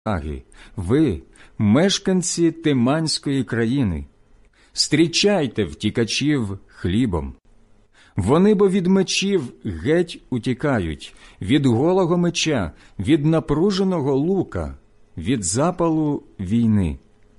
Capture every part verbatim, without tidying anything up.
Аги, ви, мешканці Тиманської країни, стрічайте втікачів хлібом. Вони бо від мечів геть утікають, від голого меча, від напруженого лука, від запалу війни.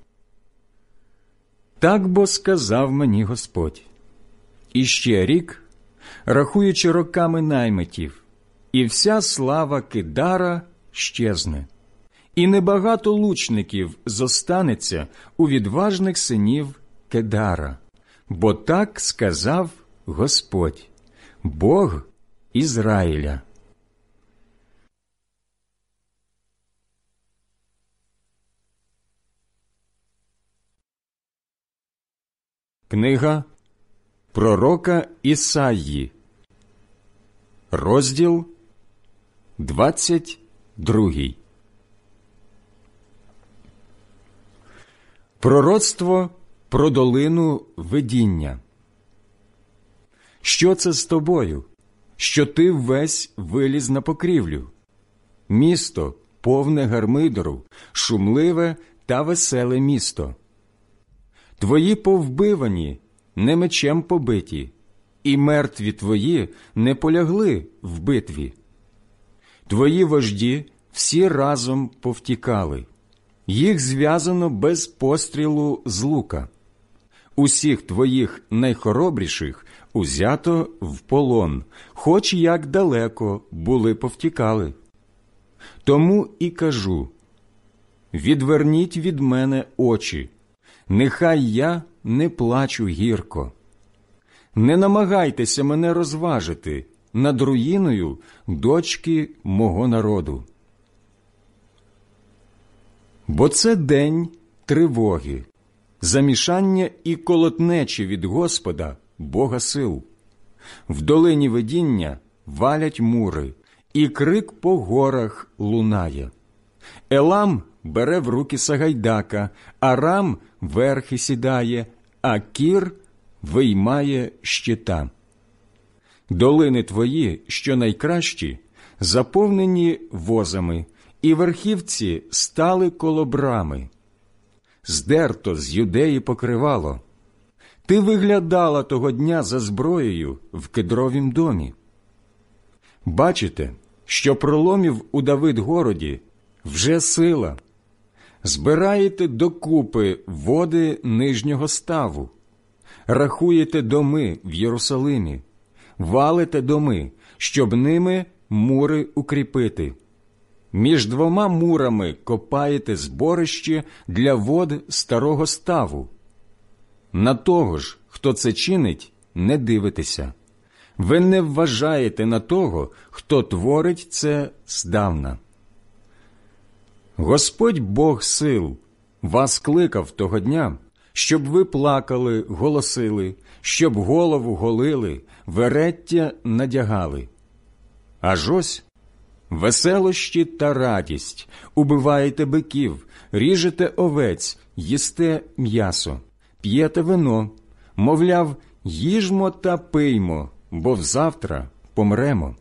Так бо сказав мені Господь. І ще рік, рахуючи роками наймитів, і вся слава Кедара щезне, і небагато лучників зостанеться у відважних синів Кедара, бо так сказав Господь, Бог Ізраїля. Книга пророка Ісаї, розділ двадцять другий. Пророцтво про долину видіння. Що це з тобою, що ти весь виліз на покрівлю? Місто, повне гармидору, шумливе та веселе місто. Твої повбивані, не мечем побиті, і мертві твої не полягли в битві. Твої вожді всі разом повтікали, їх зв'язано без пострілу з лука. Усіх твоїх найхоробріших узято в полон, хоч як далеко були повтікали. Тому і кажу, відверніть від мене очі, нехай я не плачу гірко. Не намагайтеся мене розважити над руїною дочки мого народу. Бо це день тривоги, замішання і колотнечі від Господа, Бога сил. В долині видіння валять мури, і крик по горах лунає. Елам бере в руки Сагайдака, Арам верхи сідає, а Кір виймає щита. Долини твої, що найкращі, заповнені возами, і верхівці стали коло брами. Здерто з Юдеї покривало. Ти виглядала того дня за зброєю в кедровім домі. Бачите, що проломів у Давид-городі вже сила. Збираєте докупи води нижнього ставу, рахуєте доми в Єрусалимі, валите доми, щоб ними мури укріпити. Між двома мурами копаєте зборище для вод старого ставу. На того ж, хто це чинить, не дивитеся. Ви не вважаєте на того, хто творить це здавна. Господь Бог сил вас кликав того дня, щоб ви плакали, голосили, щоб голову голили, вереття надягали. Аж ось веселощі та радість, убиваєте биків, ріжете овець, їсте м'ясо, п'єте вино, мовляв, їжмо та пиймо, бо взавтра помремо.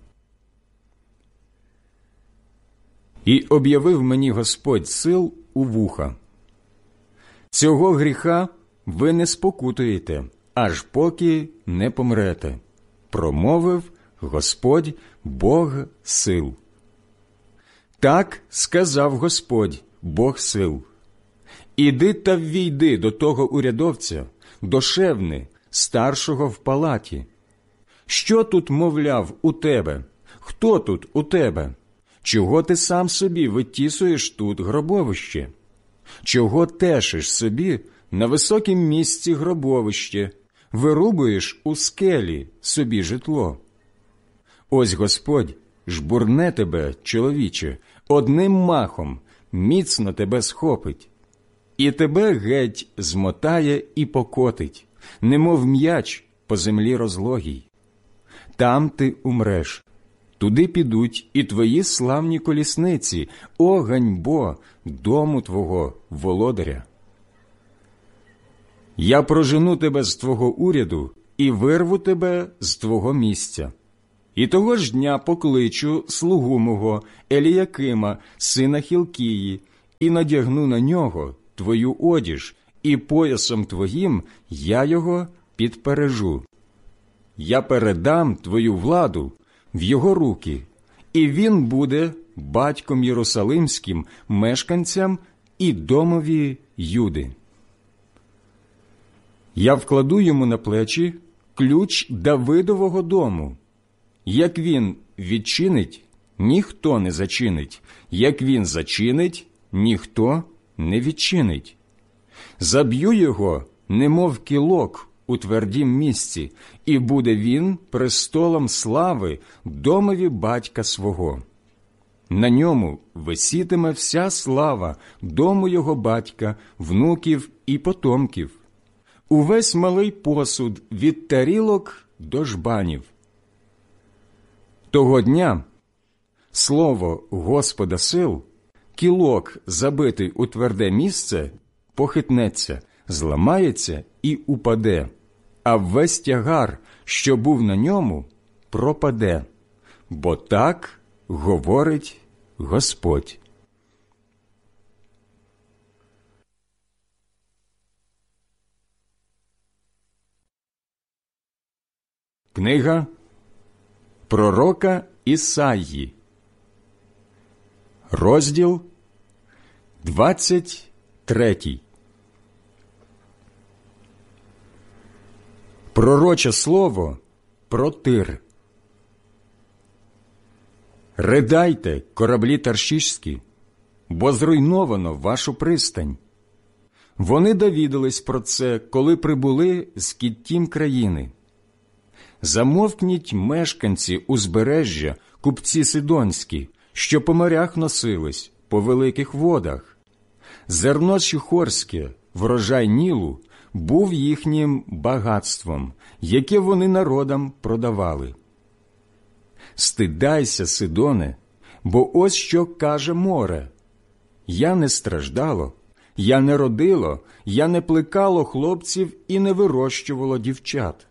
І об'явив мені Господь сил у вуха. Цього гріха ви не спокутуєте, аж поки не помрете, промовив Господь Бог сил. Так сказав Господь Бог сил. Іди та ввійди до того урядовця, до Шевни, старшого в палаті. Що тут, мовляв, у тебе? Хто тут у тебе? Чого ти сам собі витісуєш тут гробовище? Чого тешиш собі на високім місці гробовище, вирубуєш у скелі собі житло? Ось Господь жбурне тебе, чоловіче, одним махом, міцно тебе схопить, і тебе геть змотає і покотить, немов м'яч по землі розлогій. Там ти умреш, туди підуть і твої славні колісниці, о ганьбо дому твого володаря. Я прожену тебе з твого уряду і вирву тебе з твого місця. І того ж дня покличу слугу мого Еліякима, сина Хілкії, і надягну на нього твою одіж, і поясом твоїм я його підпережу. Я передам твою владу в його руки, і він буде батьком єрусалимським мешканцям і домові Юди. Я вкладу йому на плечі ключ Давидового дому. Як він відчинить, ніхто не зачинить, як він зачинить, ніхто не відчинить. Заб'ю його, немов кілок у твердім місці, і буде він престолом слави домові батька свого. На ньому висітиме вся слава дому його батька, внуків і потомків, увесь малий посуд від тарілок до жбанів. Того дня слово Господа сил, кілок, забитий у тверде місце, похитнеться, зламається і упаде, а весь тягар, що був на ньому, пропаде, бо так говорить Господь. Книга пророка Ісаї, розділ двадцять третій. Пророче слово про Тир. Ридайте, кораблі таршишські, бо зруйновано вашу пристань. Вони довідались про це, коли прибули з Кіттім країни. Замовкніть, мешканці узбережжя, купці сидонські, що по морях носились, по великих водах. Зерно Шихорське, врожай Нілу, був їхнім багатством, яке вони народам продавали. Стидайся, Сидоне, бо ось що каже море. Я не страждало, я не родило, я не плекало хлопців і не вирощувало дівчат.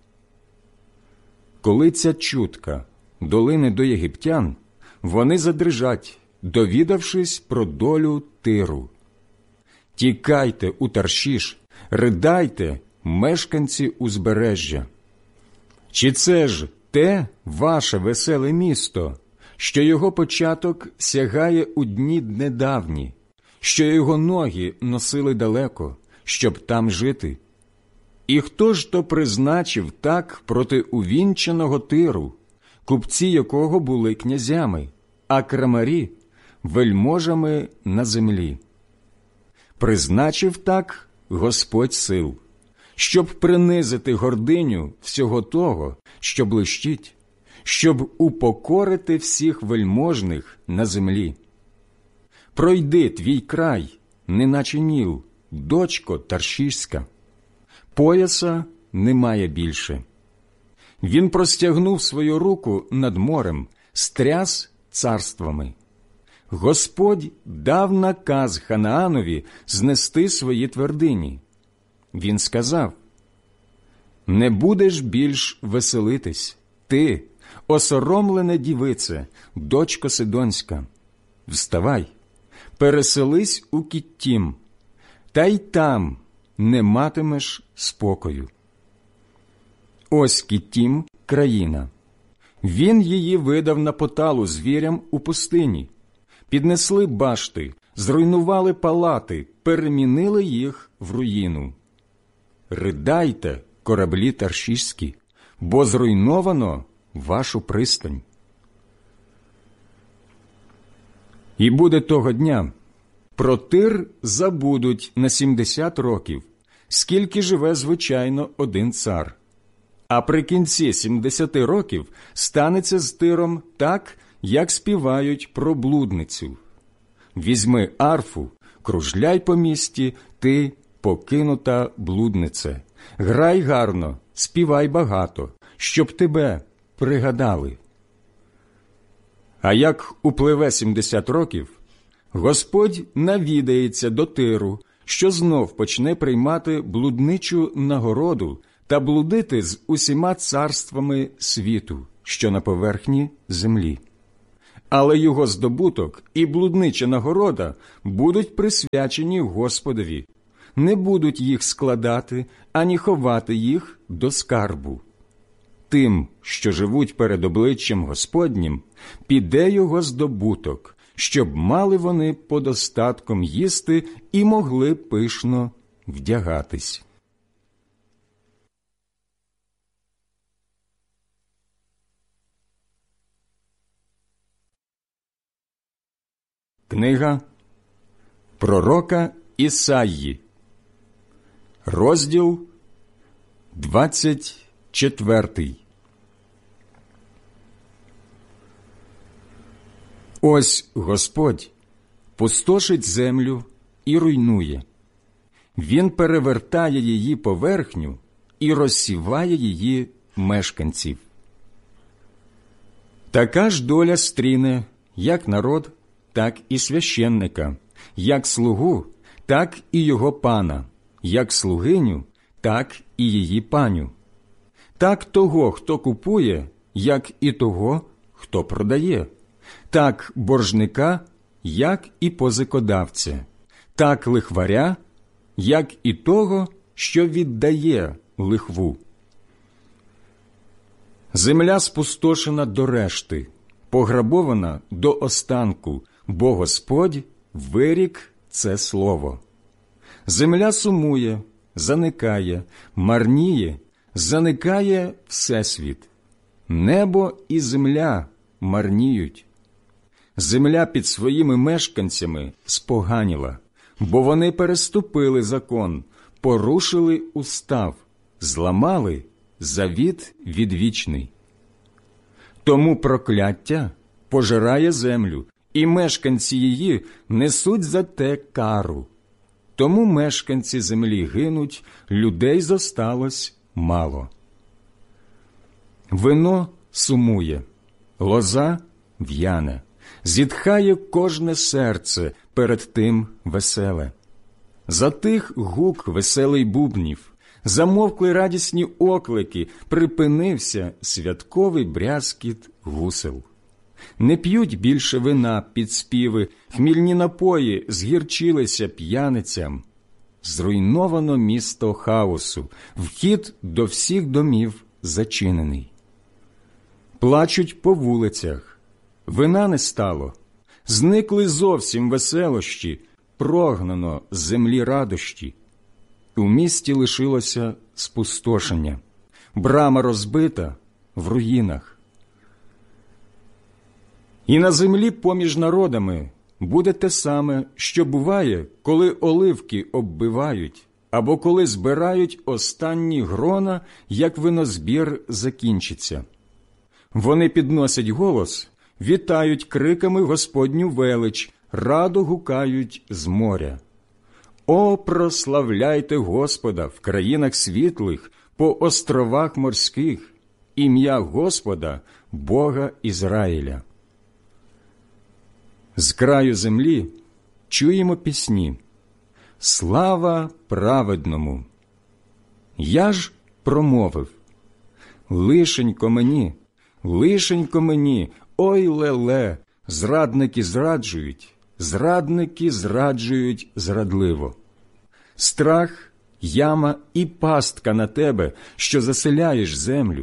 Коли ця чутка долине до єгиптян, вони задрижать, довідавшись про долю Тиру. Тікайте у Таршіш, ридайте, мешканці узбережжя. Чи це ж те ваше веселе місто, що його початок сягає у дні недавні, що його ноги носили далеко, щоб там жити? І хто ж то призначив так проти увінчаного Тиру, купці якого були князями, а крамарі – вельможами на землі? Призначив так Господь сил, щоб принизити гординю всього того, що блищить, щоб упокорити всіх вельможних на землі. Пройди твій край, неначе Ніл, дочко Таршишська. Пояса немає більше. Він простягнув свою руку над морем, стряс царствами. Господь дав наказ Ханаанові знести свої твердині. Він сказав: «Не будеш більш веселитись, ти, осоромлене дівице, дочко Сидонська. Вставай, переселись у Кіттім, та й там не матимеш спокою». Ось Кіттім – країна. Він її видав на поталу звірям у пустині. Піднесли башти, зруйнували палати, перемінили їх в руїну. Ридайте, кораблі таршишські, бо зруйновано вашу пристань. І буде того дня, про Тир забудуть на сімдесят років, скільки живе, звичайно, один цар. А при кінці сімдесяти років станеться з Тиром так, як співають про блудницю. Візьми арфу, кружляй по місті, ти, покинута блуднице. Грай гарно, співай багато, щоб тебе пригадали. А як упливе сімдесят років, Господь навідається до Тиру, що знов почне приймати блудничу нагороду та блудити з усіма царствами світу, що на поверхні землі. але його здобуток і блуднича нагорода будуть присвячені Господові, не будуть їх складати, ані ховати їх до скарбу. Тим, що живуть перед обличчям Господнім, піде його здобуток, щоб мали вони подостатком їсти і могли пишно вдягатись. Книга пророка Ісаї, розділ двадцять четвертий. Ось Господь пустошить землю і руйнує. Він перевертає її поверхню і розсіває її мешканців. Така ж доля стріне як народ, так і священника, як слугу, так і його пана, як слугиню, так і її паню, так того, хто купує, як і того, хто продає, так боржника, як і позикодавця, так лихваря, як і того, що віддає лихву. Земля спустошена до решти, пограбована до останку, бо Господь вирік це слово. Земля сумує, заникає, марніє, заникає всесвіт. Небо і земля марніють. Земля під своїми мешканцями споганіла, бо вони переступили закон, порушили устав, зламали завіт відвічний. Тому прокляття пожирає землю, і мешканці її несуть за те кару. Тому мешканці землі гинуть, людей зосталось мало. Вино сумує, лоза в'яне, зітхає кожне серце перед тим веселе. Затих гук веселий бубнів, замовкли радісні оклики, припинився святковий брязкіт гусел. Не п'ють більше вина під співи, хмільні напої згірчилися п'яницям. Зруйновано місто хаосу, вхід до всіх домів зачинений. Плачуть по вулицях, вина не стало, зникли зовсім веселощі, прогнано з землі радощі. У місті лишилося спустошення, брама розбита в руїнах. І на землі поміж народами буде те саме, що буває, коли оливки оббивають, або коли збирають останні грона, як винозбір закінчиться. Вони підносять голос, вітають криками Господню велич, радо гукають з моря. О, прославляйте Господа в країнах світлих, по островах морських, ім'я Господа, Бога Ізраїля. З краю землі чуємо пісні «Слава праведному». Я ж промовив: «Лишенько мені, лишенько мені, ой леле, зрадники зраджують, зрадники зраджують зрадливо. Страх, яма і пастка на тебе, що заселяєш землю.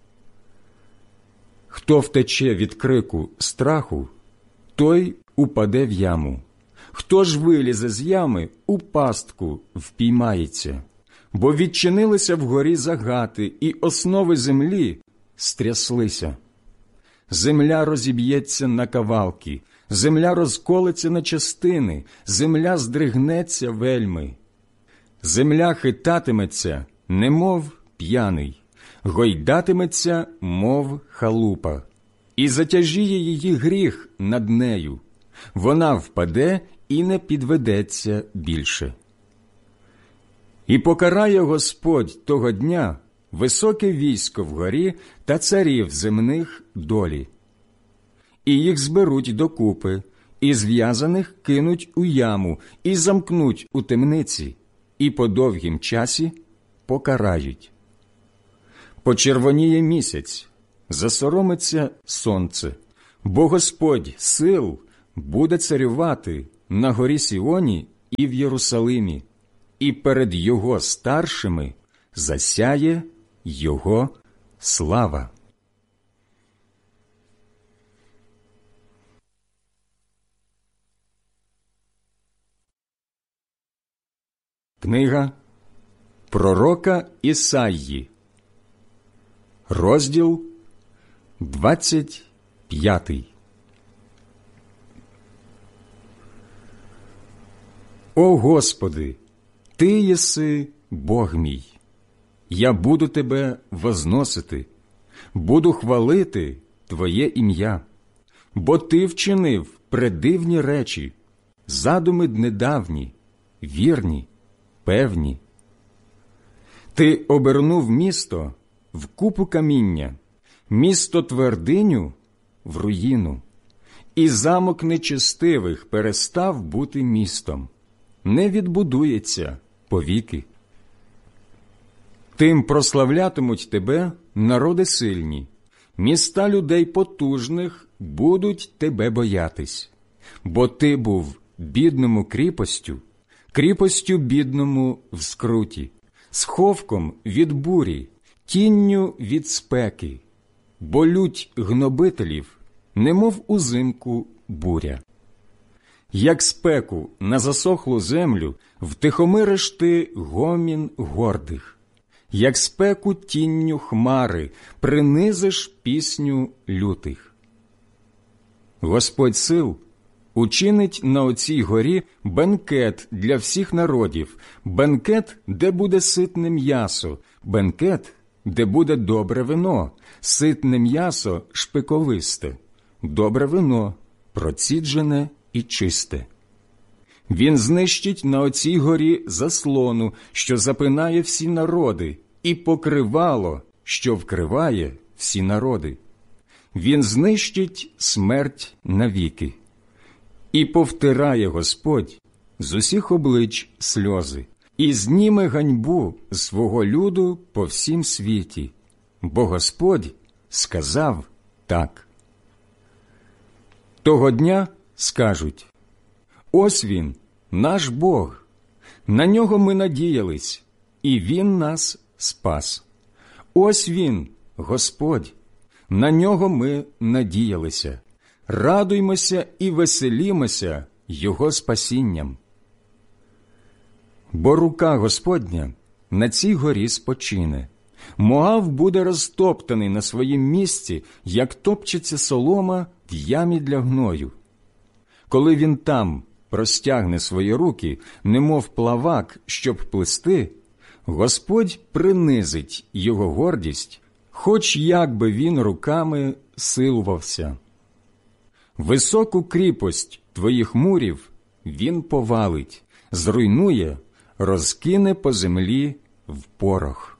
Хто втече від крику страху, той упаде в яму. Хто ж вилізе з ями, у пастку впіймається. Бо відчинилися вгорі загати, і основи землі стряслися. Земля розіб'ється на кавалки, земля розколеться на частини, земля здригнеться вельми. Земля хитатиметься, немов п'яний, гойдатиметься, мов халупа, і затяжіє її гріх над нею. Вона впаде і не підведеться більше. І покарає Господь того дня високе військо вгорі та царів земних долі. І їх зберуть докупи, і зв'язаних кинуть у яму, і замкнуть у темниці, і по довгім часі покарають. Почервоніє місяць, засоромиться сонце, Бо Господь сил буде царювати на горі Сіоні і в Єрусалимі, і перед його старшими засяє його слава. Книга пророка Ісаї, розділ двадцять п'ятий. О Господи, Ти єси Бог мій, я буду Тебе возносити, буду хвалити Твоє ім'я, бо Ти вчинив предивні речі, задуми недавні, вірні, певні. Ти обернув місто в купу каміння, місто твердиню в руїну, і замок нечестивих перестав бути містом, не відбудується повіки. Тим прославлятимуть тебе народи сильні, міста людей потужних будуть тебе боятись, бо ти був бідному кріпостю, кріпостю бідному в скруті, сховком від бурі, тінню від спеки, бо лють гнобителів, немов узимку буря. Як спеку на засохлу землю втихомириш ти гомін гордих, як спеку тінню хмари принизиш пісню лютих. Господь сил учинить на оцій горі бенкет для всіх народів, бенкет, де буде ситне м'ясо, бенкет, де буде добре вино, ситне м'ясо шпиковисте, добре вино, проціджене і чисте. Він знищить на оцій горі заслону, що запинає всі народи, і покривало, що вкриває всі народи. Він знищить смерть навіки. І повтирає Господь з усіх облич сльози, і зніме ганьбу свого люду по всім світі, бо Господь сказав так. Того дня скажуть: ось він, наш Бог, на нього ми надіялись, і він нас спас. Ось він, Господь, на нього ми надіялися. Радуймося і веселімося його спасінням. Бо рука Господня на цій горі спочине. Моав буде розтоптаний на своїм місці, як топчеться солома в ямі для гною. Коли він там простягне свої руки, немов плавак, щоб плисти, Господь принизить його гордість, хоч як би він руками силувався. Високу кріпость твоїх мурів він повалить, зруйнує, розкине по землі в порох.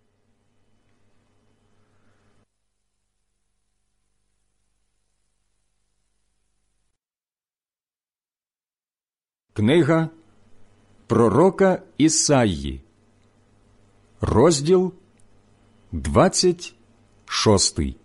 Книга пророка Ісаї, розділ двадцять шостий.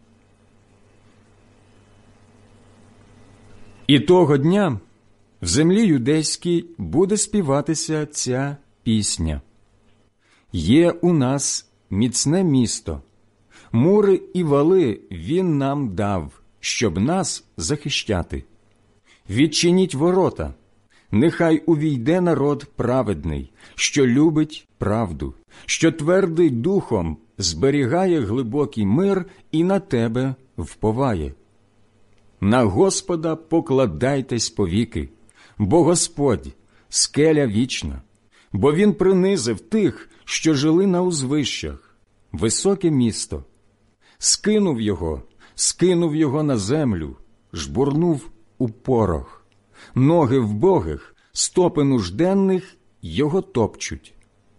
І того дня в землі юдейській буде співатися ця пісня. Є у нас міцне місто, мури і вали він нам дав, щоб нас захищати. Відчиніть ворота, нехай увійде народ праведний, що любить правду, що твердий духом зберігає глибокий мир і на тебе вповає. На Господа покладайтесь повіки, бо Господь – скеля вічна, бо Він принизив тих, що жили на узвищах, високе місто. Скинув його, скинув його на землю, жбурнув у порох. Ноги вбогих, стопи нужденних його топчуть.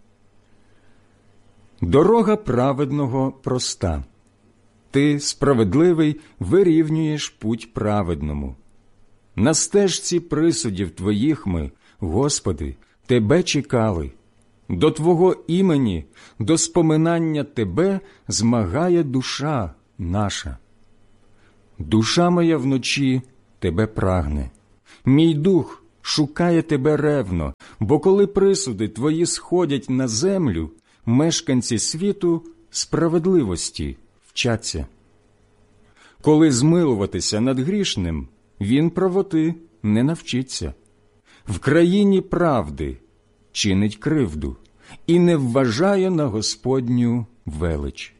Дорога праведного проста. Ти, справедливий, вирівнюєш путь праведному. На стежці присудів твоїх ми, Господи, Тебе чекали. До Твого імені, до споминання Тебе змагає душа наша. Душа моя вночі тебе прагне, мій дух шукає тебе ревно, бо коли присуди твої сходять на землю, мешканці світу справедливості вчаться. Коли змилуватися над грішним, він правоти не навчиться. В країні правди чинить кривду і не вважає на Господню велич.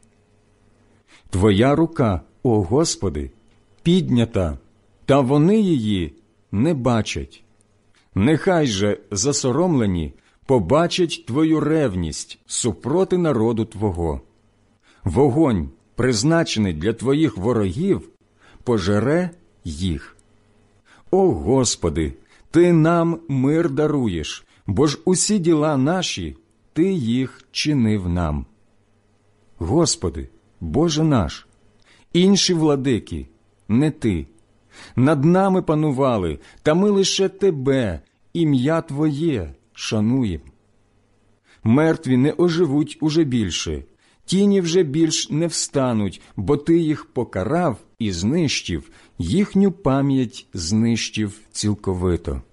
Твоя рука, о Господи, піднята, та вони її не бачать. Нехай же засоромлені побачать Твою ревність супроти народу Твого. Вогонь, призначений для Твоїх ворогів, пожере їх. О Господи, Ти нам мир даруєш, бо ж усі діла наші Ти їх чинив нам. Господи, Боже наш, інші владики, не Ти. Над нами панували, та ми лише Тебе, ім'я Твоє, шануєм. Мертві не оживуть уже більше, тіні вже більш не встануть, бо Ти їх покарав і знищив, їхню пам'ять знищив цілковито.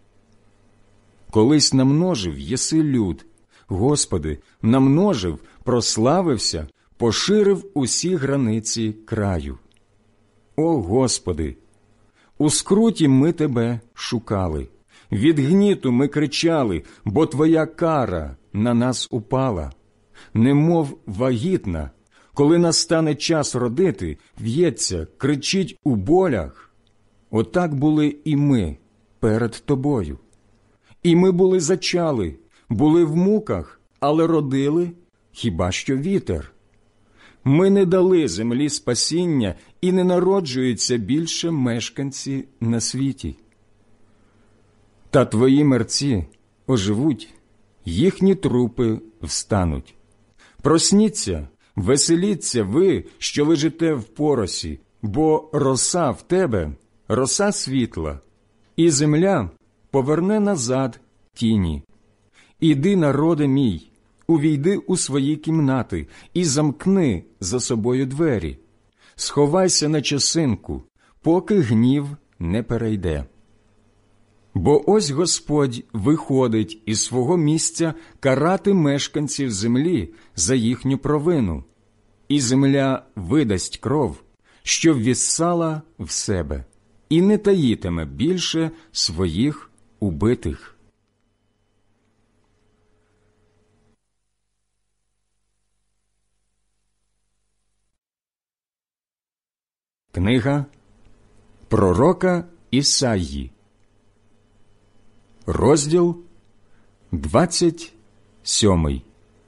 Колись намножив єси люд, Господи, намножив, прославився, поширив усі границі краю. О Господи, у скруті ми Тебе шукали, від гніту ми кричали, бо Твоя кара на нас упала. Немов вагітна, коли настане час родити, в'ється, кричить у болях. Отак були і ми перед Тобою. І ми були зачали, були в муках, але родили хіба що вітер. Ми не дали землі спасіння, і не народжуються більше мешканці на світі. Та Твої мерці оживуть, їхні трупи встануть. Просніться, веселіться ви, що лежите в поросі, бо роса в тебе, роса світла, і земля поверне назад тіні. Іди, народе мій, увійди у свої кімнати і замкни за собою двері. Сховайся на часинку, поки гнів не перейде. Бо ось Господь виходить із свого місця карати мешканців землі за їхню провину, і земля видасть кров, що ввіссала в себе, і не таїтиме більше своїх убитих. Книга пророка Ісаї, розділ двадцять сьомий.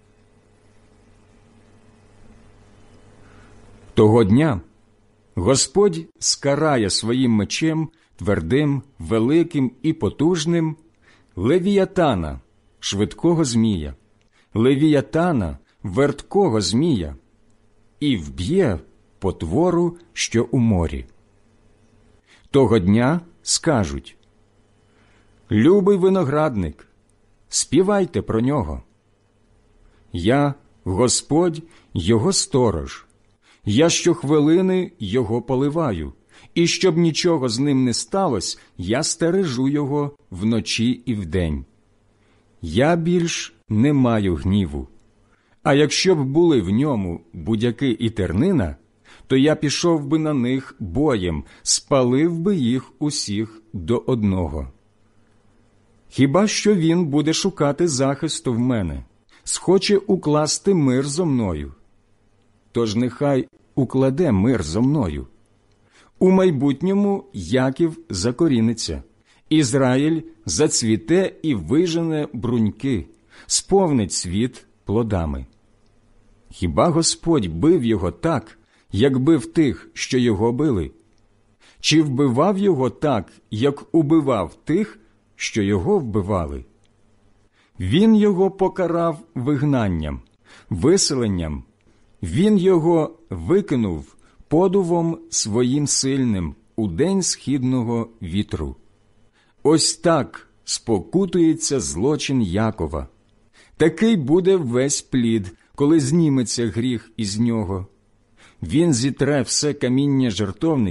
Того дня Господь скарає своїм мечем, твердим, великим і потужним, Левіятана, швидкого змія, Левіятана, верткого змія, і вб'є потвору, що у морі. Того дня скажуть: «Любий виноградник, співайте про нього. Я, Господь, його сторож, я щохвилини його поливаю, і щоб нічого з ним не сталося, я стережу його вночі і вдень. Я більш не маю гніву, а якщо б були в ньому будяки і тернина, то я пішов би на них боєм, спалив би їх усіх до одного. Хіба що він буде шукати захисту в мене, схоче укласти мир зо мною? Тож нехай укладе мир зо мною. У майбутньому Яків закоріниться, Ізраїль зацвіте і вижене бруньки, сповнить світ плодами. Хіба Господь бив його так, як бив тих, що його били? Чи вбивав його так, як убивав тих, що його вбивали? Він його покарав вигнанням, виселенням. Він його викинув подувом своїм сильним у день східного вітру. Ось так спокутується злочин Якова. Такий буде весь плід, коли зніметься гріх із нього. Він зітре все каміння жертовників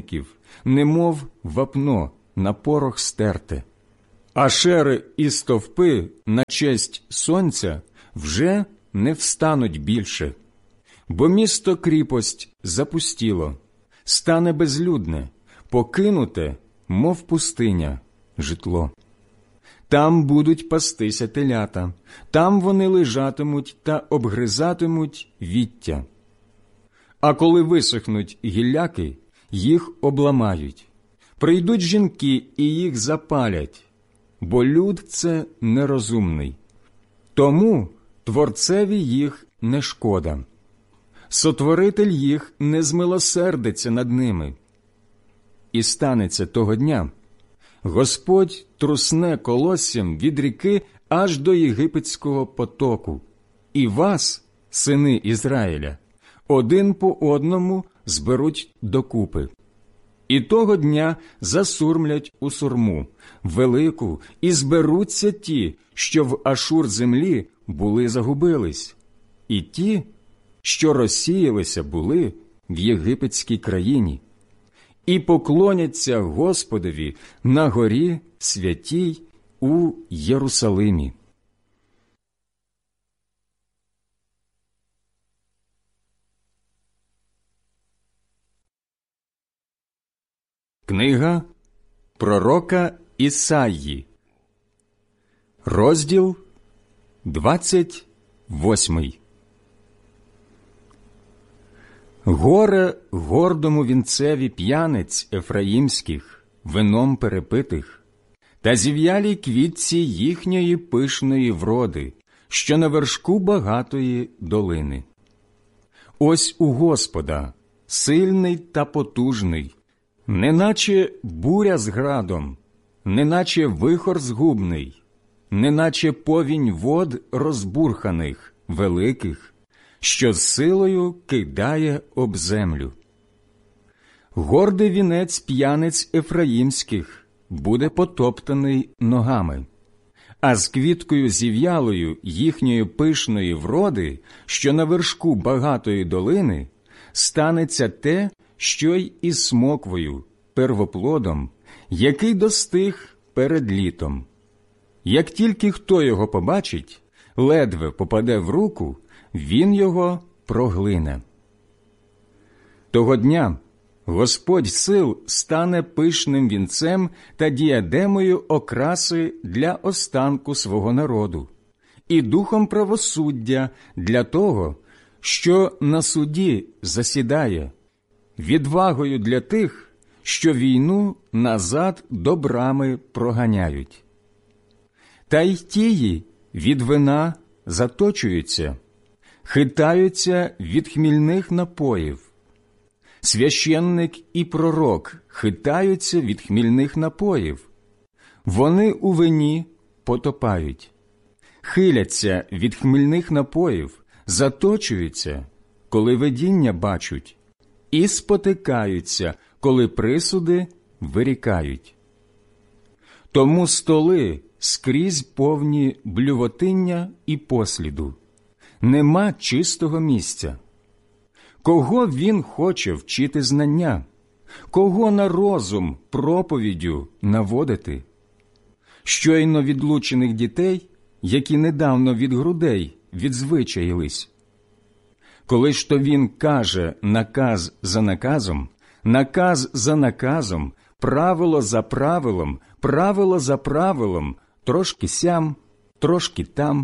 немов вапно на порох стерте. Ашери і стовпи на честь сонця вже не встануть більше, бо місто-кріпость запустіло, стане безлюдне, покинуте, мов пустиня, житло. Там будуть пастися телята, там вони лежатимуть та обгризатимуть віття. А коли висохнуть гілляки, їх обламають. Прийдуть жінки і їх запалять, бо люд це нерозумний. Тому Творцеві їх не шкода. Сотворитель їх не змилосердиться над ними. І станеться того дня, Господь трусне колоссям від ріки аж до єгипетського потоку, і вас, сини Ізраїля, один по одному зберуть докупи. І того дня засурмлять у сурму, велику, і зберуться ті, що в Ашур землі були загубились, і ті, що розсіялися були в єгипетській країні, і поклоняться Господові на горі святій у Єрусалимі. Книга пророка Ісаї, розділ двадцять восьмий. Горе гордому вінцеві п'яниць ефраїмських, вином перепитих, та зів'ялій квітці їхньої пишної вроди, що на вершку багатої долини. Ось у Господа, сильний та потужний, неначе буря з градом, неначе вихор згубний, неначе повінь вод розбурханих, великих, що з силою кидає об землю. Гордий вінець п'яниць ефраїмських буде потоптаний ногами, а з квіткою зів'ялою їхньої пишної вроди, що на вершку багатої долини, станеться те, що й із смоквою, первоплодом, який достиг перед літом. Як тільки хто його побачить, ледве попаде в руку, він його проглине. Того дня Господь сил стане пишним вінцем та діадемою окраси для останку свого народу, і духом правосуддя для того, що на суді засідає, відвагою для тих, що війну назад до брами проганяють. Та й тії від вина заточуються, хитаються від хмільних напоїв. Священник і пророк хитаються від хмільних напоїв. Вони у вині потопають, хиляться від хмільних напоїв, заточуються, коли видіння бачать, і спотикаються, коли присуди вирікають. Тому столи скрізь повні блювотиння і посліду. Нема чистого місця. Кого він хоче вчити знання? Кого на розум проповіддю наводити? Щойно відлучених дітей, які недавно від грудей відзвичаїлись. Коли ж то він каже наказ за наказом, наказ за наказом, правило за правилом, правило за правилом, трошки сям, трошки там.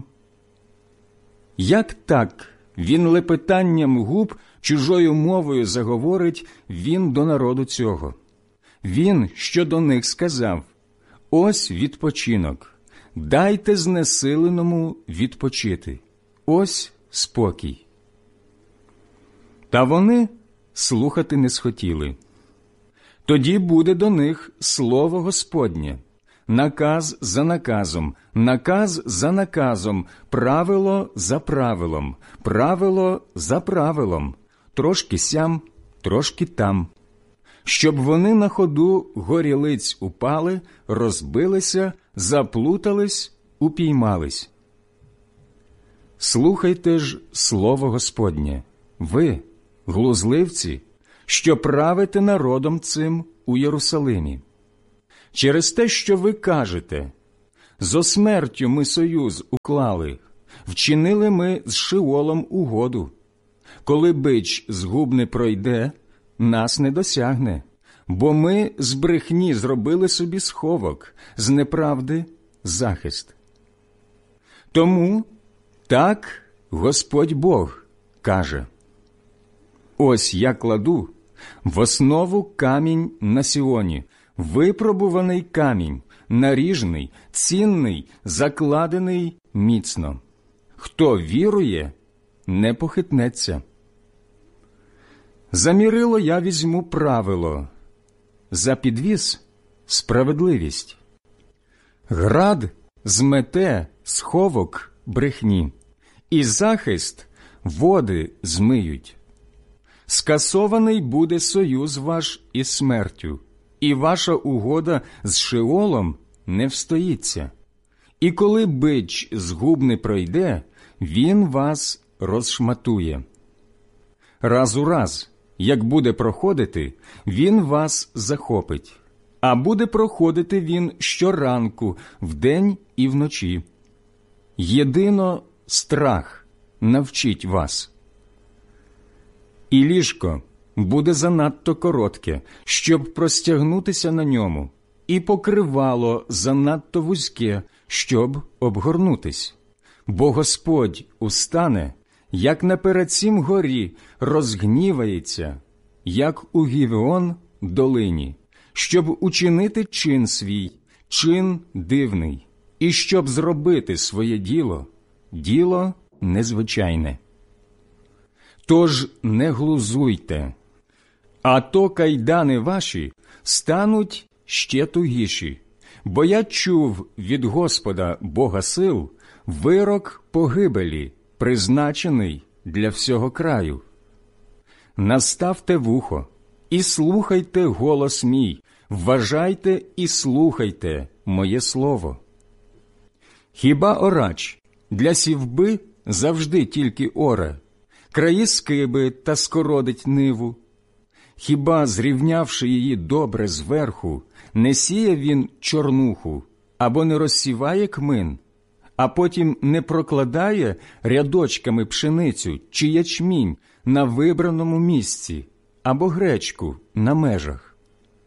Як так він лепетанням губ чужою мовою заговорить він до народу цього? Він, що до них сказав: ось відпочинок, дайте знесиленому відпочити, ось спокій. Та вони слухати не схотіли. Тоді буде до них слово Господнє, наказ за наказом, наказ за наказом, правило за правилом, правило за правилом, трошки сям, трошки там, щоб вони на ходу горілиць упали, розбилися, заплутались, упіймались. Слухайте ж слово Господнє, ви, глузливці, що правите народом цим у Єрусалимі. Через те, що ви кажете, зо смертю ми союз уклали, вчинили ми з Шеолом угоду. Коли бич згубне пройде, нас не досягне, бо ми з брехні зробили собі сховок, з неправди – захист. Тому так Господь Бог каже: ось я кладу в основу камінь на Сіоні, випробуваний камінь, наріжний, цінний, закладений міцно. Хто вірує, не похитнеться. За мірило я візьму правило, за підвіз – справедливість. Град змете сховок брехні, і захист води змиють. Скасований буде союз ваш із смертю, і ваша угода з Шеолом не встоїться. І коли бич згубне пройде, він вас розшматує. Раз у раз, як буде проходити, він вас захопить, а буде проходити він щоранку, вдень і вночі. Єдино страх навчить вас. І ліжко буде занадто коротке, щоб простягнутися на ньому, і покривало занадто вузьке, щоб обгорнутись. Бо Господь устане, як на перед горі, розгнівається, як у Гівеон долині, щоб учинити чин свій, чин дивний, і щоб зробити своє діло, діло незвичайне. Тож не глузуйте, а то кайдани ваші стануть ще тугіші, бо я чув від Господа Бога сил вирок погибелі, призначений для всього краю. Наставте вухо і слухайте голос мій, вважайте і слухайте моє слово. Хібаорач для сівби завжди тільки оре, краї скиби та скородить ниву? Хіба, зрівнявши її добре зверху, не сіє він чорнуху, або не розсіває кмин, а потім не прокладає рядочками пшеницю чи ячмінь на вибраному місці, або гречку на межах?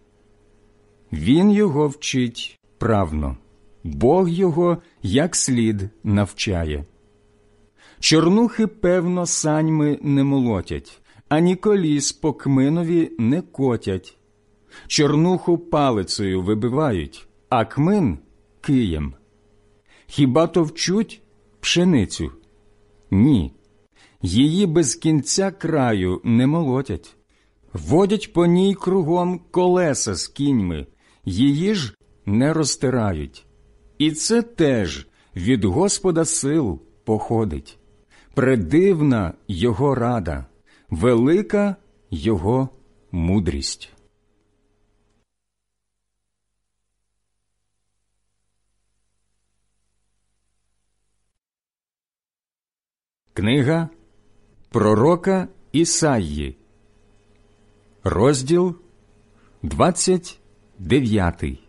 Він його вчить правно, Бог його як слід навчає. Чорнухи, певно, саньми не молотять, ані коліс по кминові не котять. Чорнуху палицею вибивають, а кмин – києм. Хіба товчуть пшеницю? Ні. Її без кінця краю не молотять. Водять по ній кругом колеса з кіньми, її ж не розтирають. І це теж від Господа сил походить. Предивна його рада, велика його мудрість. Книга пророка Ісаї, розділ двадцять дев'ятий.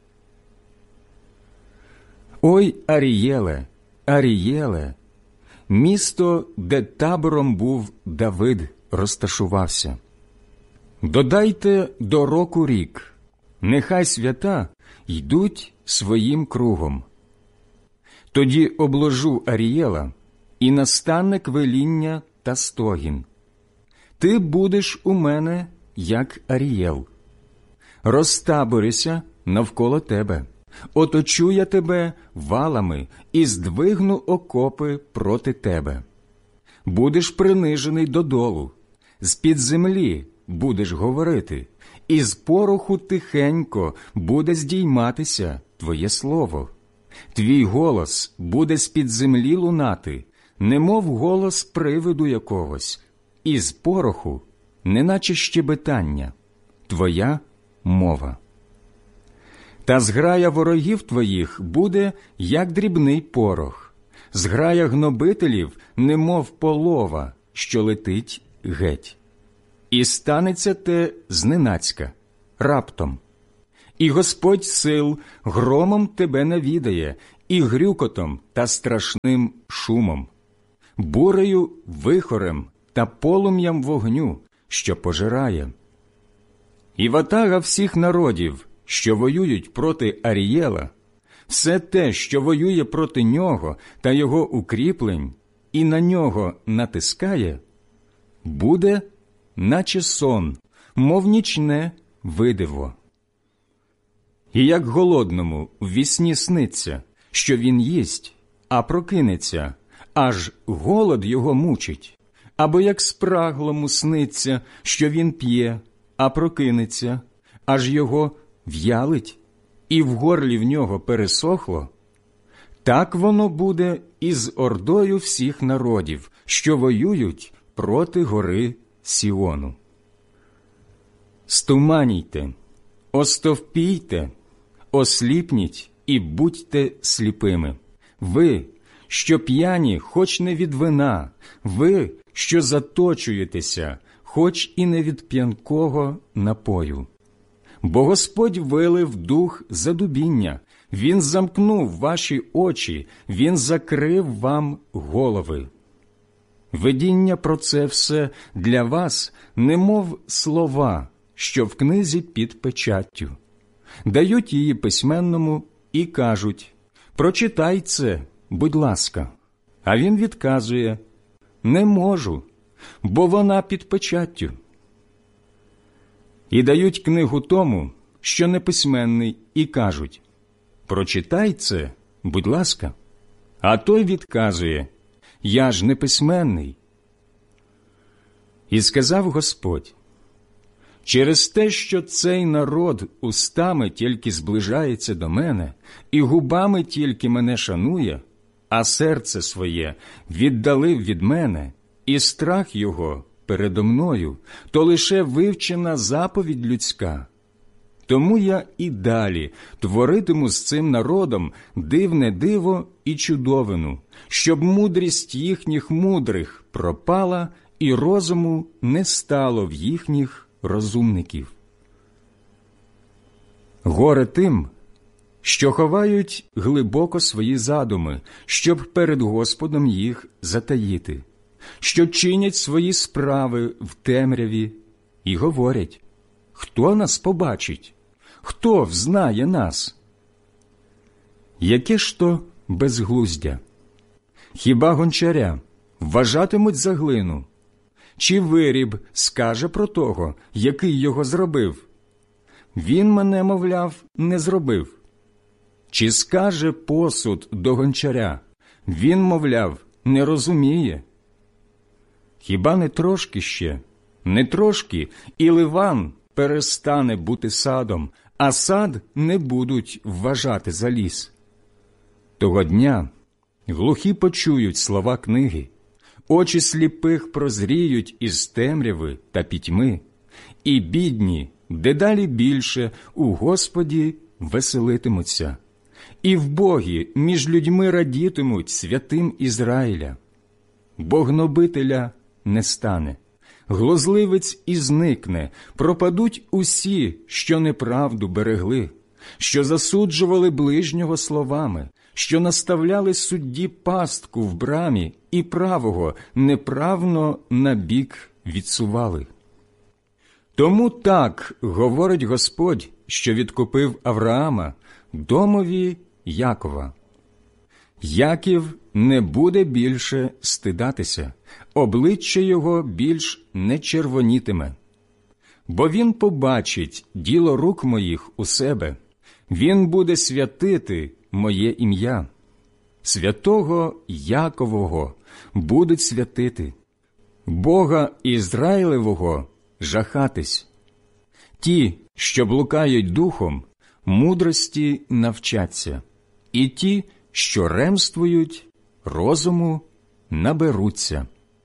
Ой, Арієле, Арієле, місто, де табором був Давид, розташувався. Додайте до року рік, нехай свята йдуть своїм кругом. Тоді обложу Арієла, і настане квеління та стогін. Ти будеш у мене, як Арієл. Розтаборюся навколо тебе, оточу я тебе валами і здвигну окопи проти тебе. Будеш принижений додолу, з-під землі будеш говорити, і з пороху тихенько буде здійматися твоє слово. Твій голос буде з-під землі лунати, немов голос привиду якогось, і з пороху, неначе щебетання, твоя мова. Та зграя ворогів твоїх буде, як дрібний порох, зграя гнобителів, немов полова, що летить геть. і станеться те зненацька, раптом. І Господь сил громом тебе навідає, і грюкотом та страшним шумом, бурею, вихорем та полум'ям вогню, що пожирає. І ватага всіх народів, що воюють проти Арієла, все те, що воює проти нього та його укріплень, і на нього натискає, буде, наче сон, мов нічне видиво. І як голодному в вісні сниться, що він їсть, а прокинеться, аж голод його мучить, або як спраглому сниться, що він п'є, а прокинеться, аж його в'ялить, і в горлі в нього пересохло, так воно буде і з ордою всіх народів, що воюють проти гори Сіону. Стуманійте, остовпійте, осліпніть і будьте сліпими. Ви, що п'яні, хоч не від вина, ви, що заточуєтеся, хоч і не від п'янкого напою. Бо Господь вилив дух задубіння, Він замкнув ваші очі, Він закрив вам голови. Видіння про це все для вас, немов слова, що в книзі під печаттю. Дають її письменному і кажуть: «Прочитай це, будь ласка». А він відказує: «Не можу, бо вона під печаттю». І дають книгу тому, що неписьменний, і кажуть: «Прочитай це, будь ласка». А той відказує: «Я ж неписьменний». І сказав Господь: «Через те, що цей народ устами тільки зближається до мене, і губами тільки мене шанує, а серце своє віддалив від мене, і страх його передо мною, то лише вивчена заповідь людська. Тому я і далі творитиму з цим народом дивне диво і чудовину, щоб мудрість їхніх мудрих пропала, і розуму не стало в їхніх розумників. Горе тим, що ховають глибоко свої задуми, щоб перед Господом їх затаїти, що чинять свої справи в темряві і говорять: «Хто нас побачить? Хто взнає нас?» Яке ж то безглуздя? Хіба гончаря вважатимуть за глину? Чи виріб скаже про того, який його зробив? Він мене, мовляв, не зробив. Чи скаже посуд до гончаря? Він, мовляв, не розуміє. Хіба не трошки ще, не трошки, і Ливан перестане бути садом, а сад не будуть вважати за ліс? Того дня глухі почують слова книги, очі сліпих прозріють із темряви та пітьми, і бідні дедалі більше у Господі веселитимуться, і в Богі між людьми радітимуть святим Ізраїля. Бо гнобителя не стане, глузливець і зникне, пропадуть усі, що неправду берегли, що засуджували ближнього словами, що наставляли судді пастку в брамі і правого неправно на бік відсували. Тому так говорить Господь, що відкупив Авраама, домові Якова: Яків не буде більше стидатися, обличчя його більш не червонітиме. Бо він побачить діло рук моїх у себе, він буде святити моє ім'я. Святого Якового будуть святити, Бога Ізраїлевого жахатись. Ті, що блукають духом, мудрості навчаться, і ті, що ремствують, розуму наберуться.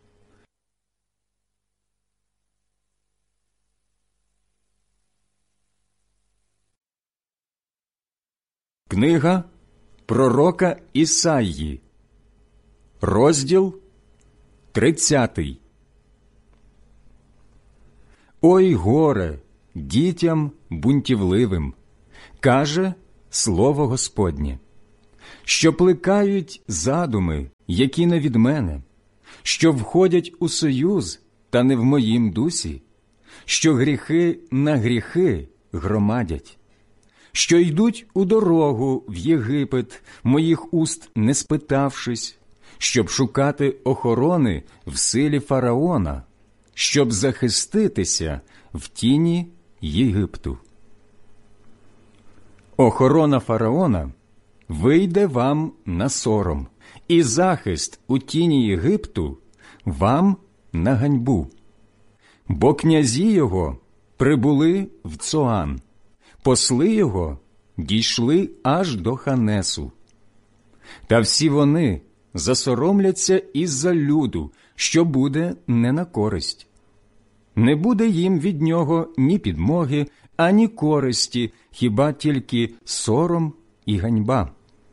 Книга пророка Ісаї, розділ тридцятий. Ой горе дітям бунтівливим, каже слово Господнє, що плекають задуми, які не від мене, що входять у союз, та не в моїм дусі, що гріхи на гріхи громадять, що йдуть у дорогу в Єгипет, моїх уст не спитавшись, щоб шукати охорони в силі фараона, щоб захиститися в тіні Єгипту. Охорона фараона вийде вам на сором, і захист у тіні Єгипту вам на ганьбу. Бо князі його прибули в Цоан, посли його дійшли аж до Ханесу. Та всі вони засоромляться із-за люду, що буде не на користь. Не буде їм від нього ні підмоги, ані користі, хіба тільки сором і ганьба.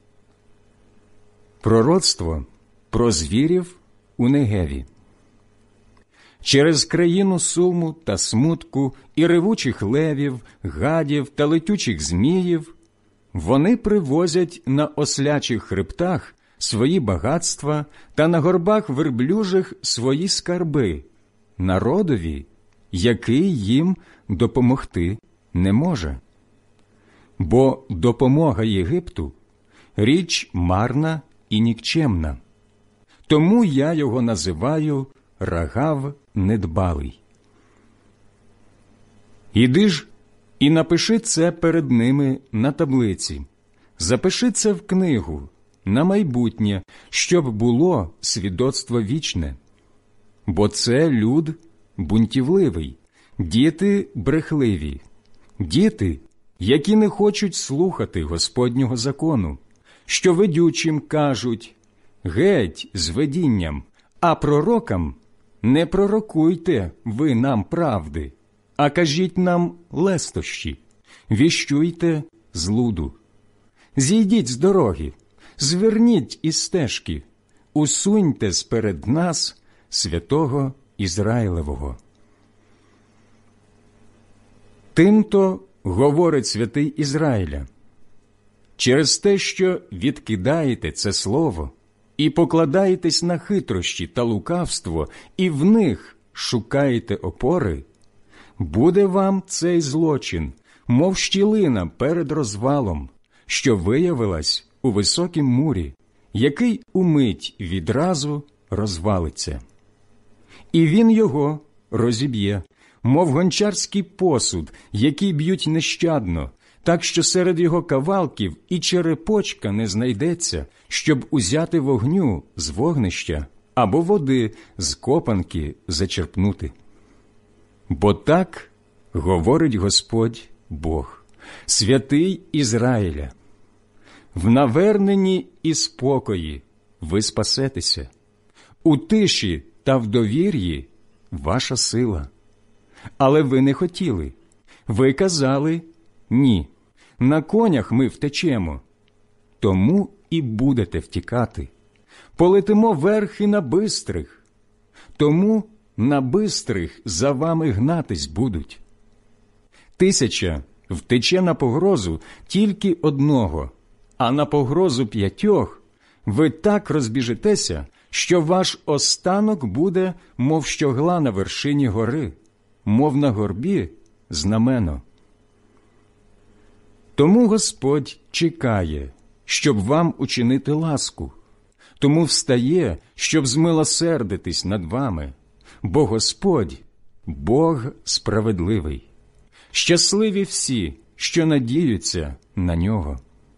Пророцтво про звірів у Негеві. Через країну суму та смутку і ревучих левів, гадів та летючих зміїв вони привозять на ослячих хребтах свої багатства та на горбах верблюжих свої скарби, народові, який їм допомогти не може. Бо допомога Єгипту – річ марна і нікчемна. Тому я його називаю Рагав недбалий. Іди ж і напиши це перед ними на таблиці, запиши це в книгу, на майбутнє, щоб було свідоцтво вічне. Бо це люд бунтівливий, діти брехливі, діти, які не хочуть слухати Господнього закону, що ведючим кажуть «геть з видінням», а пророкам «не пророкуйте ви нам правди, а кажіть нам лестощі, віщуйте злуду. Зійдіть з дороги, зверніть із стежки, усуньте сперед нас святого Ізраїлевого». Тим-то говорить святий Ізраїля: через те, що відкидаєте це слово і покладаєтесь на хитрощі та лукавство, і в них шукаєте опори, буде вам цей злочин, мов щілина перед розвалом, що виявилась у високім мурі, який умить відразу розвалиться. І він його розіб'є, мов гончарський посуд, який б'ють нещадно, так що серед його кавалків і черепочка не знайдеться, щоб узяти вогню з вогнища або води з копанки зачерпнути. Бо так говорить Господь Бог, святий Ізраїля: в наверненні і спокої ви спасетеся, у тиші та в довір'ї ваша сила. Але ви не хотіли. Ви казали: ні, на конях ми втечемо. Тому і будете втікати. Полетимо верхи на бистрих. Тому на бистрих за вами гнатись будуть. Тисяча втече на погрозу тільки одного, а на погрозу п'ятьох ви так розбіжетеся, що ваш останок буде, мов щогла на вершині гори, мов на горбі знамено. Тому Господь чекає, щоб вам учинити ласку, тому встає, щоб змилосердитись над вами, бо Господь – Бог справедливий. Щасливі всі, що надіються на Нього.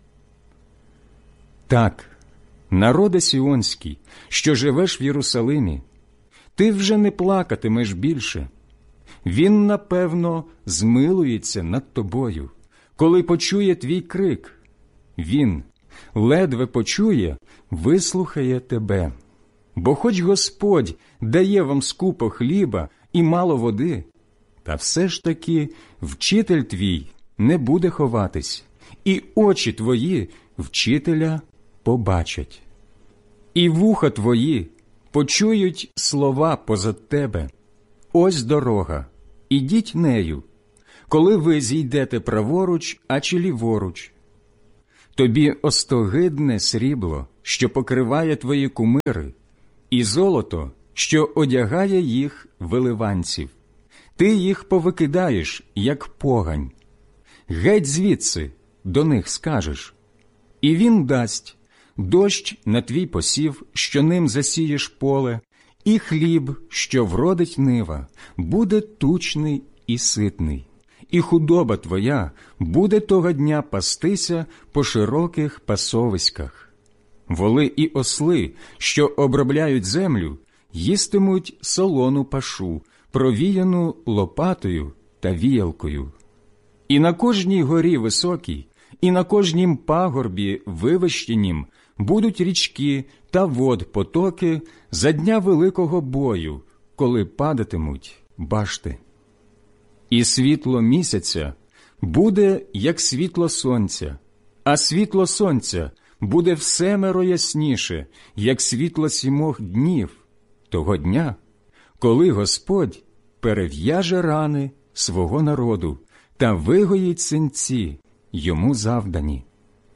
Так, народе Сіонський, що живеш в Єрусалимі, ти вже не плакатимеш більше. Він, напевно, змилується над тобою, коли почує твій крик. Він, ледве почує, вислухає тебе. Бо хоч Господь дає вам скупо хліба і мало води, та все ж таки вчитель твій не буде ховатись, і очі твої вчителя побачать. І вуха твої почують слова позад тебе: ось дорога, ідіть нею, коли ви зійдете праворуч, а чи ліворуч. Тобі остогидне срібло, що покриває твої кумири, і золото, що одягає їх виливанців. Ти їх повикидаєш, як погань. Геть звідси, до них скажеш. І він дасть дощ на твій посів, що ним засієш поле, і хліб, що вродить нива, буде тучний і ситний. І худоба твоя буде того дня пастися по широких пасовиськах. Воли і осли, що обробляють землю, їстимуть солону пашу, провіяну лопатою та віялкою. І на кожній горі високій, і на кожнім пагорбі вивищенім будуть річки та вод потоки за дня великого бою, коли падатимуть башти. І світло місяця буде, як світло сонця, а світло сонця буде всемеро ясніше, як світло сімох днів, того дня, коли Господь перев'яже рани свого народу та вигоїть синці йому завдані.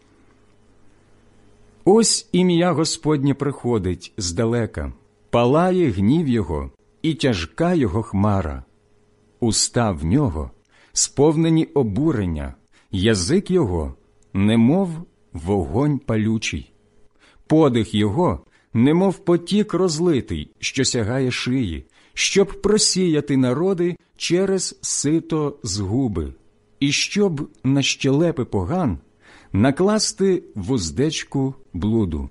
Ось ім'я Господнє приходить здалека, палає гнів його і тяжка його хмара. Уста в нього сповнені обурення, язик його немов вогонь палючий. Подих його немов потік розлитий, що сягає шиї, щоб просіяти народи через сито згуби, і щоб на щелепи поган накласти вуздечку блуду.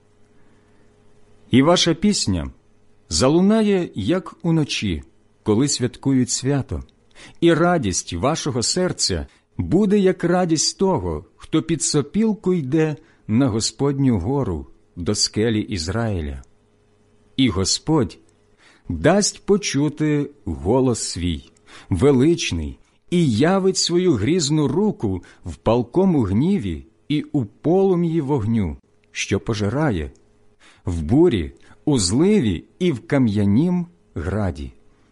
І ваша пісня залунає, як уночі, коли святкують свято, і радість вашого серця буде, як радість того, хто під сопілку йде на Господню гору до скелі Ізраїля. І Господь дасть почути голос свій, величний, і явить свою грізну руку в палкому гніві і у полум'ї вогню, що пожирає, в бурі, у зливі і в кам'янім граді.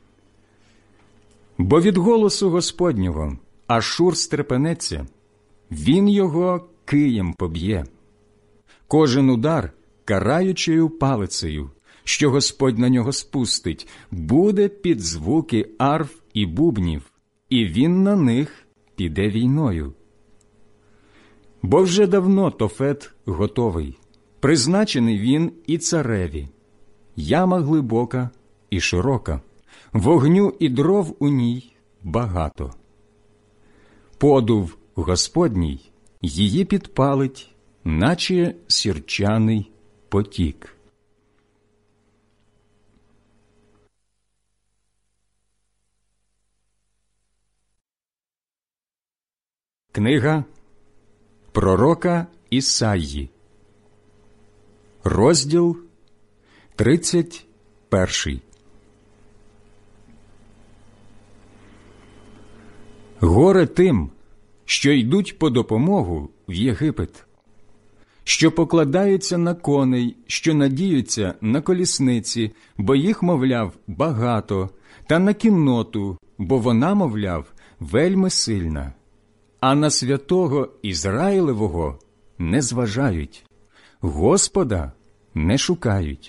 Бо від голосу Господнього Ашур стрепенеться, він його києм поб'є. Кожен удар караючою палицею, що Господь на нього спустить, буде під звуки арф і бубнів, і він на них піде війною. Бо вже давно Тофет готовий, призначений він і цареві. Яма глибока і широка, вогню і дров у ній багато. Подув Господній її підпалить, наче сірчаний потік. Книга пророка Ісаї, розділ тридцять перший. Горе тим, що йдуть по допомогу в Єгипет, що покладаються на коней, що надіються на колісниці, бо їх, мовляв, багато, та на кінноту, бо вона, мовляв, вельми сильна. А на святого Ізраїлевого не зважають, Господа не шукають.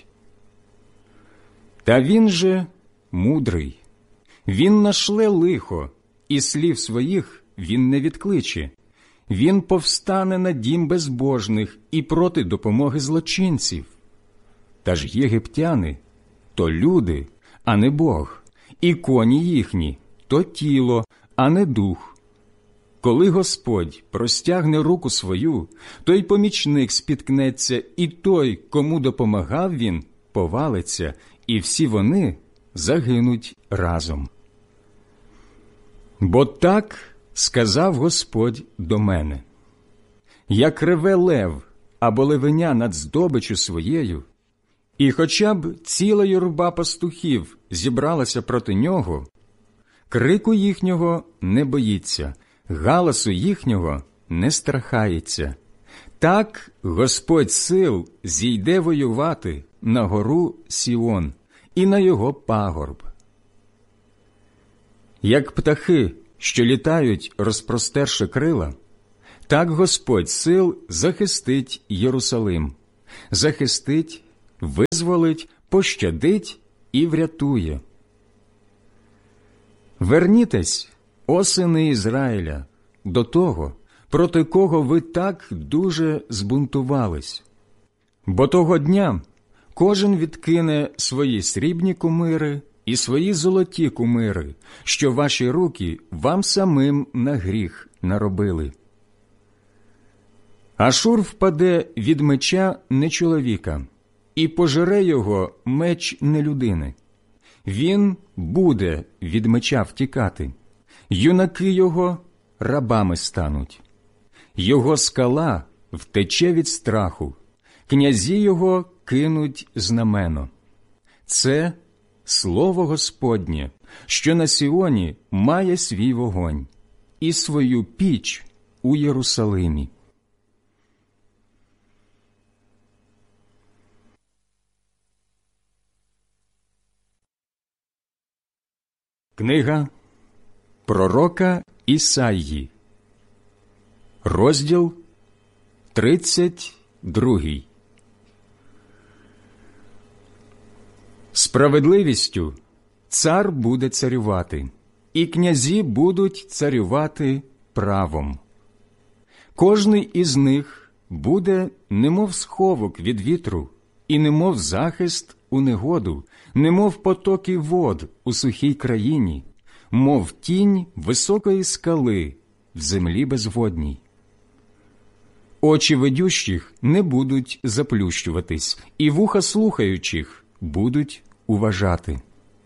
Та він же мудрий, він нашле лихо, і слів своїх він не відкличе. Він повстане на дім безбожних і проти допомоги злочинців. Та ж єгиптяни – то люди, а не Бог, і коні їхні – то тіло, а не дух. Коли Господь простягне руку свою, той помічник спіткнеться, і той, кому допомагав він, повалиться, і всі вони загинуть разом. Бо так сказав Господь до мене: як реве лев або левеня над здобичю своєю, і хоча б ціла юрба пастухів зібралася проти нього, крику їхнього не боїться, галасу їхнього не страхається. Так Господь сил зійде воювати на гору Сіон і на його пагорб. Як птахи, що літають, розпростерши крила, так Господь сил захистить Єрусалим, захистить, визволить, пощадить і врятує. Вернітесь, о сини Ізраїля, до того, проти кого ви так дуже збунтувались. Бо того дня кожен відкине свої срібні кумири і свої золоті кумири, що ваші руки вам самим на гріх наробили. Ашур впаде від меча не чоловіка, і пожере його меч не людини. Він буде від меча втікати, юнаки його рабами стануть. Його скала втече від страху, князі його кинуть знамено. Це слово Господнє, що на Сіоні має свій вогонь і свою піч у Єрусалимі. Книга пророка Ісаї, розділ тридцять другий. Справедливістю цар буде царювати, і князі будуть царювати правом. Кожний із них буде немов сховок від вітру, і немов захист у негоду, немов потоки вод у сухій країні, мов тінь високої скали в землі безводній. Очі ведющих не будуть заплющуватись, і вуха слухаючих будуть уважати.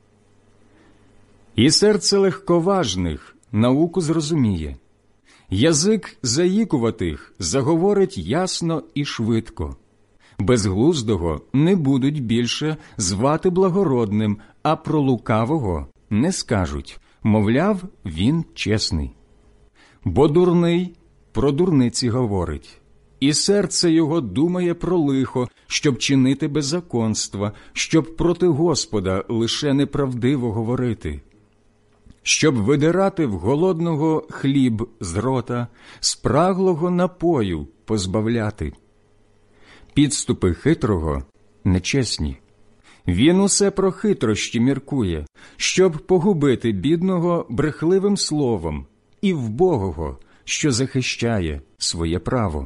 І серце легковажних науку зрозуміє, язик заїкуватих заговорить ясно і швидко. Безглуздого не будуть більше звати благородним, а про лукавого не скажуть, мовляв, він чесний. Бо дурний про дурниці говорить, і серце його думає про лихо, щоб чинити беззаконства, щоб проти Господа лише неправдиво говорити, щоб видирати в голодного хліб з рота, спраглого напою позбавляти. Підступи хитрого нечесні. Він усе про хитрощі міркує, щоб погубити бідного брехливим словом і вбогого, що захищає своє право.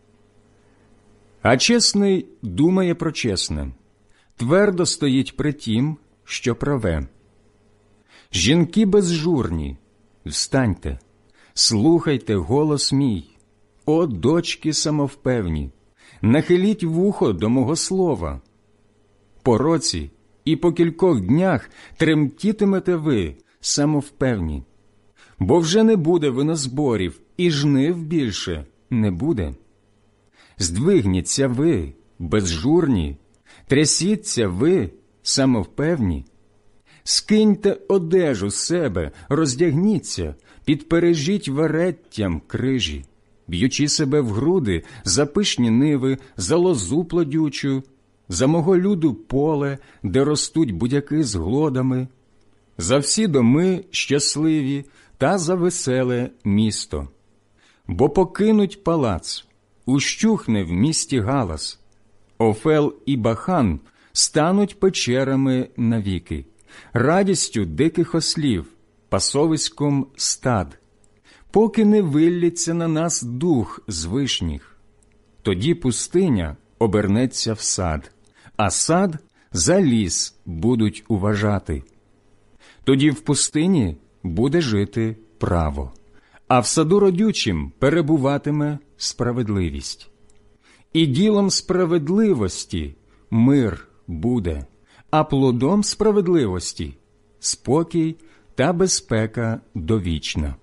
А чесний думає про чесне, твердо стоїть при тім, що праве. Жінки безжурні, встаньте, слухайте голос мій, о дочки самовпевні, нахиліть вухо до мого слова. По році і по кількох днях тремтітимете ви, самовпевні, бо вже не буде винозборів, і жнив більше не буде. Здвигніться ви, безжурні, трясіться ви, самовпевні. Скиньте одежу з себе, роздягніться, підпережіть вереттям крижі, б'ючи себе в груди за пишні ниви, за лозу плодючу, за мого люду поле, де ростуть будяки з глодами, за всі доми щасливі та за веселе місто. Бо покинуть палац, ущухне в місті галас, Офел і Бахан стануть печерами навіки, радістю диких ослів, пасовиськом стад, поки не виллється на нас дух з вишніх. Тоді пустиня обернеться в сад, а сад за ліс будуть уважати. Тоді в пустині буде жити право, а в саду родючим перебуватиме справедливість. І ділом справедливості мир буде, а плодом справедливості спокій та безпека довічна.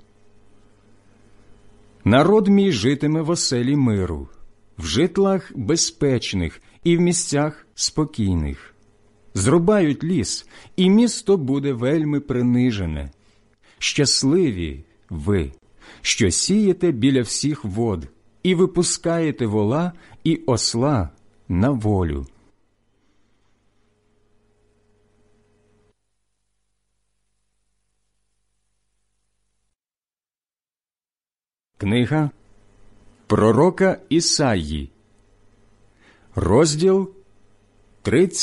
Народ мій житиме в оселі миру, в житлах безпечних і в місцях спокійних. Зрубають ліс, і місто буде вельми принижене. Щасливі ви, що сієте біля всіх вод, і випускаєте вола і осла на волю. Книга пророка Ісаї, розділ тридцять.